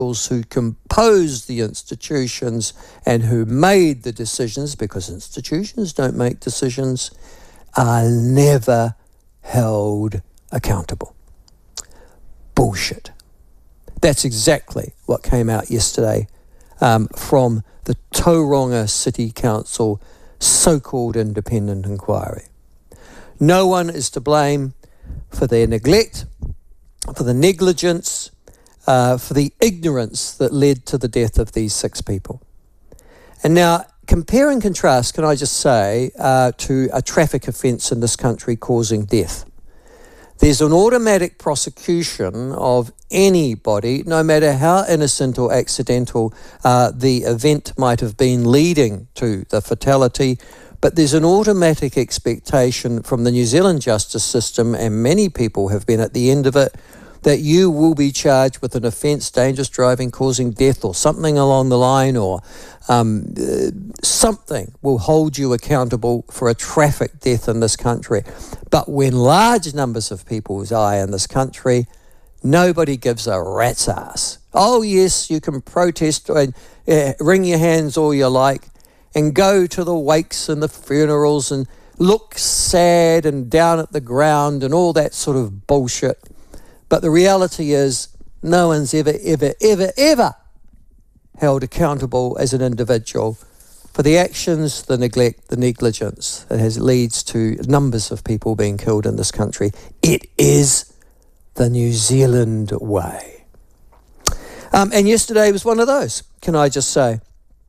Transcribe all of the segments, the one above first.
who composed the institutions and who made the decisions, because institutions don't make decisions, are never held accountable. Bullshit. That's exactly what came out yesterday from the Tauranga City Council so-called independent inquiry. No one is to blame for their neglect, for the negligence, for the ignorance that led to the death of these 6 people. And now, compare and contrast, can I just say, to a traffic offence in this country causing death. There's an automatic prosecution of anybody, no matter how innocent or accidental the event might have been leading to the fatality, but there's an automatic expectation from the New Zealand justice system, and many people have been at the end of it, that you will be charged with an offence, dangerous driving causing death or something along the line, or something will hold you accountable for a traffic death in this country. But when large numbers of people die in this country, nobody gives a rat's ass. Oh yes, you can protest and wring your hands all you like and go to the wakes and the funerals and look sad and down at the ground and all that sort of bullshit. But the reality is no one's ever held accountable as an individual for the actions, the neglect, the negligence that leads to numbers of people being killed in this country. It is the New Zealand way. And yesterday was one of those, can I just say.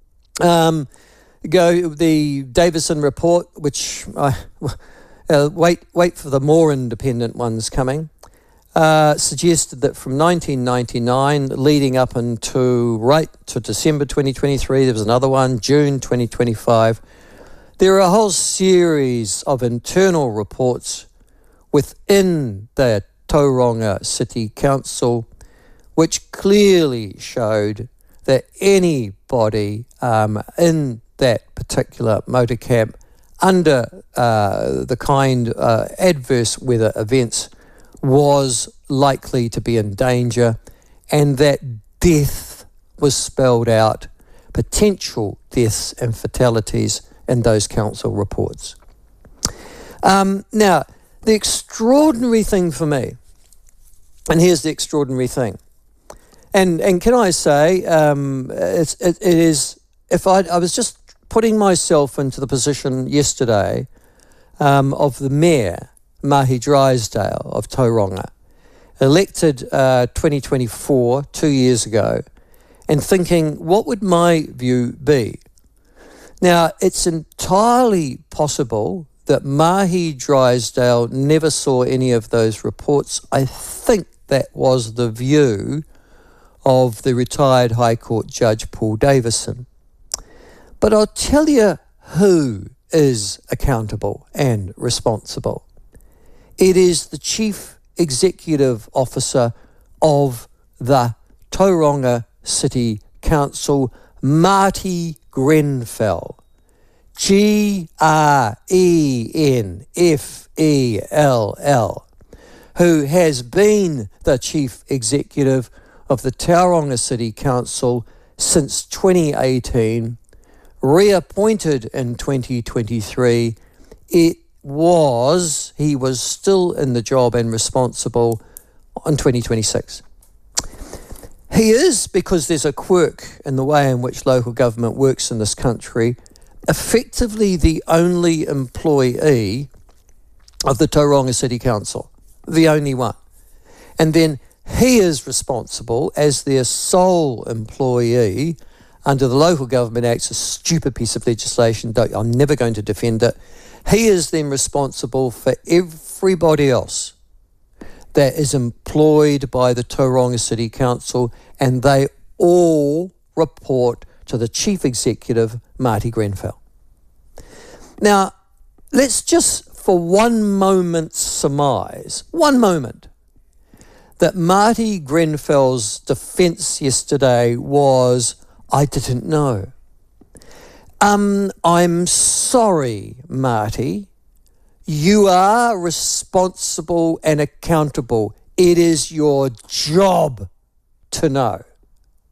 The Davison report, which wait for the more independent ones coming, suggested that from 1999 leading up into right to December 2023, there was another one, June 2025, there are a whole series of internal reports within the Tauranga City Council which clearly showed that anybody in that particular motor camp under the kind adverse weather events was likely to be in danger, and that death was spelled out, potential deaths and fatalities in those council reports. Now, the extraordinary thing for me, and here's the extraordinary thing, and can I say, it is, if I was just putting myself into the position yesterday of the mayor, Mahi Drysdale of Tauranga, elected 2024, 2 years ago, and thinking, what would my view be? Now, it's entirely possible that Mahi Drysdale never saw any of those reports. I think that was the view of the retired High Court Judge Paul Davison. But I'll tell you who is accountable and responsible. It is the Chief Executive Officer of the Tauranga City Council, Marty Grenfell. Grenfell, who has been the Chief Executive of the Tauranga City Council since 2018, reappointed in 2023. He was still in the job and responsible in 2026. He is, because there's a quirk in the way in which local government works in this country, effectively the only employee of the Tauranga City Council, the only one. And then he is responsible as their sole employee under the Local Government Act's a stupid piece of legislation. I'm never going to defend it. He is then responsible for everybody else that is employed by the Tauranga City Council, and they all report to the Chief Executive, Marty Grenfell. Now, let's just for one moment surmise, one moment, that Marty Grenfell's defence yesterday was, I didn't know. I'm sorry, Marty. You are responsible and accountable. It is your job to know.